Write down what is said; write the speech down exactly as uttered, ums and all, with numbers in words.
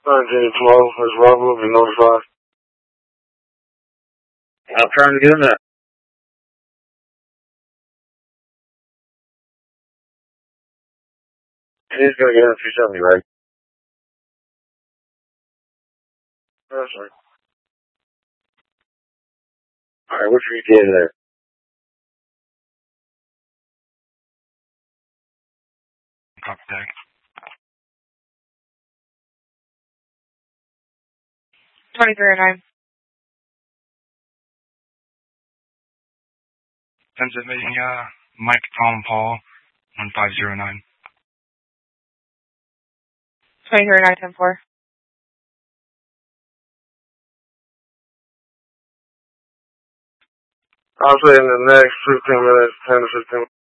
nineteen twelve, that's Rob, be notified. I'm trying to get in there. He's gonna get in two seventy, right? That's right. Alright, what's your E T A there? Copy that. twenty-three oh nine. Pennsylvania, Mike Tom Paul, one five zero nine. twenty-three oh nine ten four. I'll say in the next fifteen minutes, ten to fifteen.